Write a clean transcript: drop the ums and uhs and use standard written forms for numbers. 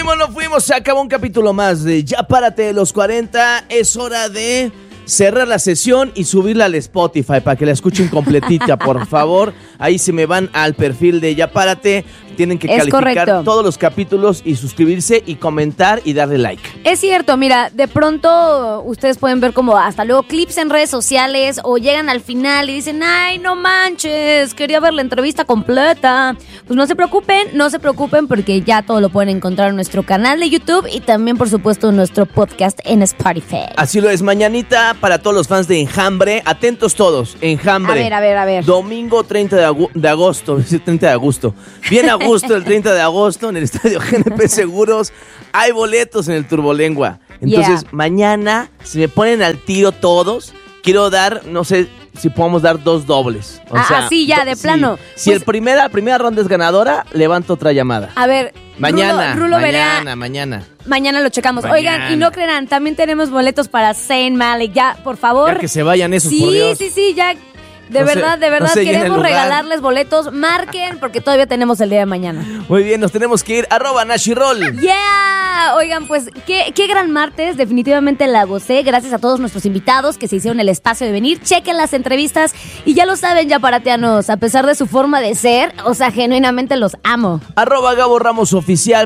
nos fuimos. Se acabó un capítulo más de Ya Párate de los 40. Es hora de cerrar la sesión y subirla al Spotify para que la escuchen completita, por favor. Ahí se me van al perfil de Ya Párate. Tienen que calificar todos los capítulos y suscribirse y comentar y darle like. Es cierto, mira, de pronto ustedes pueden ver como hasta luego clips en redes sociales o llegan al final y dicen, ay, no manches, quería ver la entrevista completa. Pues no se preocupen porque ya todo lo pueden encontrar en nuestro canal de YouTube y también, por supuesto, en nuestro podcast en Spotify. Así lo es, mañanita para todos los fans de Enjambre. Atentos todos, Enjambre. A ver. Domingo 30 de agosto, 30 de agosto. Bien agosto, el 30 de agosto en el Estadio GNP Seguros. Hay boletos en el Turbolengua. Entonces, mañana, si me ponen al tiro todos, quiero dar, no sé si podemos dar 2 dobles. Sí, ya, de plano. Si la primera ronda es ganadora, levanto otra llamada. A ver, mañana Mañana lo checamos. Oigan, y no crean, también tenemos boletos para Zayn Malik. Ya, por favor. Ya que se vayan esos, por Dios. Sí, ya. De verdad, queremos regalarles boletos. Marquen, porque todavía tenemos el día de mañana. Muy bien, nos tenemos que ir. @Nashiroll. ¡Yeah! Oigan, pues, qué gran martes. Definitivamente la gocé. Gracias a todos nuestros invitados que se hicieron el espacio de venir. Chequen las entrevistas. Y ya lo saben, ya parateanos. A pesar de su forma de ser, o sea, genuinamente los amo. @Gabo Ramos Oficial